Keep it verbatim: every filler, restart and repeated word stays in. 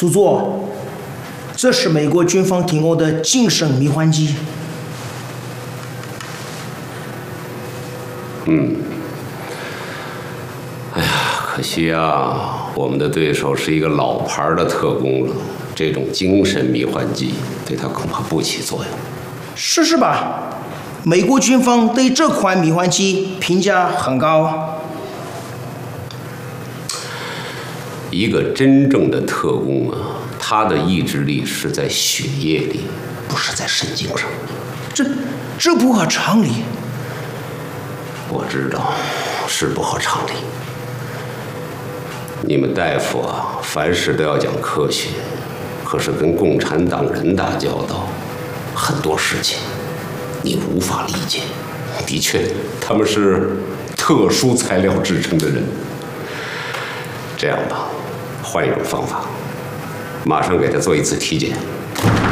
苏佐，这是美国军方提供的精神迷幻剂。 嗯。哎呀，可惜啊，我们的对手是一个老牌的特工了，这种精神迷幻剂对他恐怕不起作用。 试试吧，美国军方对这款迷幻剂评价很高。 一个真正的特工啊，他的意志力是在血液里，不是在神经上。 这这不合常理。 我知道，是不合常理。你们大夫啊，凡事都要讲科学，可是跟共产党人打交道，很多事情你无法理解。的确，他们是特殊材料制成的人。这样吧，换一种方法，马上给他做一次体检。